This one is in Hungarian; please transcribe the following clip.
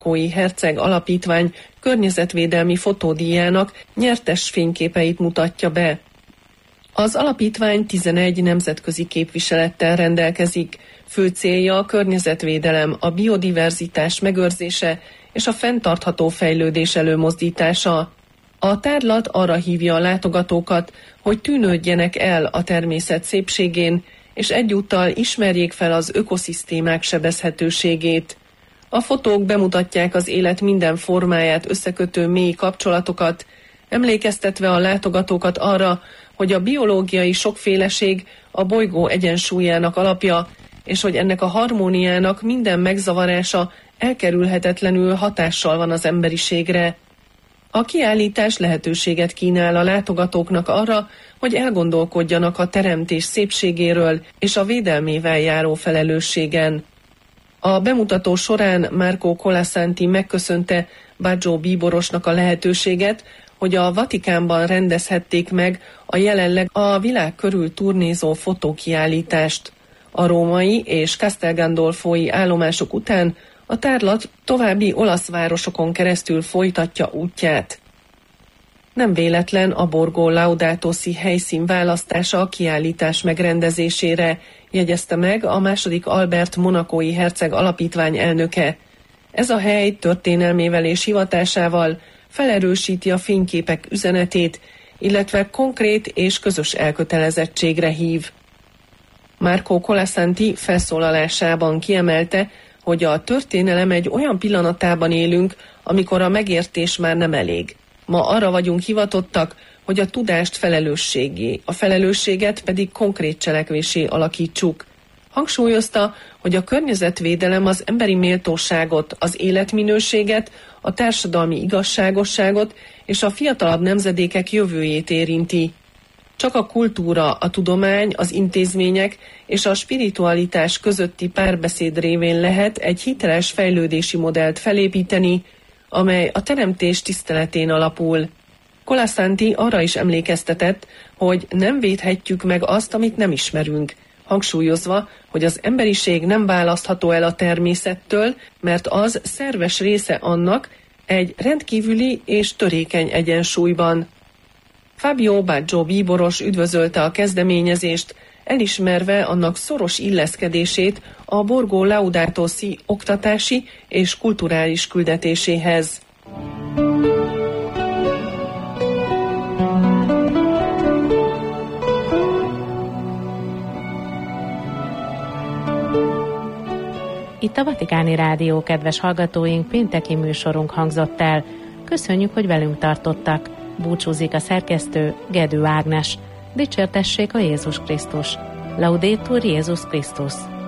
Monacói Herceg Alapítvány környezetvédelmi fotódíjának nyertes fényképeit mutatja be. Az alapítvány 11 nemzetközi képviselettel rendelkezik. Fő célja a környezetvédelem, a biodiverzitás megőrzése és a fenntartható fejlődés előmozdítása. A tárlat arra hívja a látogatókat, hogy tűnődjenek el a természet szépségén, és egyúttal ismerjék fel az ökoszisztémák sebezhetőségét. A fotók bemutatják az élet minden formáját összekötő mély kapcsolatokat, emlékeztetve a látogatókat arra, hogy a biológiai sokféleség a bolygó egyensúlyának alapja, és hogy ennek a harmóniának minden megzavarása elkerülhetetlenül hatással van az emberiségre. A kiállítás lehetőséget kínál a látogatóknak arra, hogy elgondolkodjanak a teremtés szépségéről és a védelmével járó felelősségen. A bemutató során Marco Colasanti megköszönte Baggio bíborosnak a lehetőséget, hogy a Vatikánban rendezhették meg a jelenleg a világ körül turnézó fotókiállítást. A római és Castel Gandolfoi állomások után a tárlat további olasz városokon keresztül folytatja útját. Nem véletlen a Borgo Laudato Si helyszín választása a kiállítás megrendezésére, jegyezte meg a II. Albert Monacói Herceg Alapítvány elnöke. Ez a hely történelmével és hivatásával felerősíti a fényképek üzenetét, illetve konkrét és közös elkötelezettségre hív. Marco Colasanti felszólalásában kiemelte, hogy a történelem egy olyan pillanatában élünk, amikor a megértés már nem elég. Ma arra vagyunk hivatottak, hogy a tudást felelősségé, a felelősséget pedig konkrét cselekvésé alakítsuk. Hangsúlyozta, hogy a környezetvédelem az emberi méltóságot, az életminőséget, a társadalmi igazságosságot és a fiatalabb nemzedékek jövőjét érinti. Csak a kultúra, a tudomány, az intézmények és a spiritualitás közötti párbeszéd révén lehet egy hiteles fejlődési modellt felépíteni, amely a teremtés tiszteletén alapul. Colasanti arra is emlékeztetett, hogy nem védhetjük meg azt, amit nem ismerünk, hangsúlyozva, hogy az emberiség nem választható el a természettől, mert az szerves része annak egy rendkívüli és törékeny egyensúlyban. Fabio Baggio bíboros üdvözölte a kezdeményezést, elismerve annak szoros illeszkedését a Borgo Laudato Si oktatási és kulturális küldetéséhez. Itt a Vatikáni Rádió, kedves hallgatóink, pénteki műsorunk hangzott el. Köszönjük, hogy velünk tartottak. Búcsúzik a szerkesztő, Gedő Ágnes. Dicsértessék a Jézus Krisztus. Laudetur Jézus Krisztus.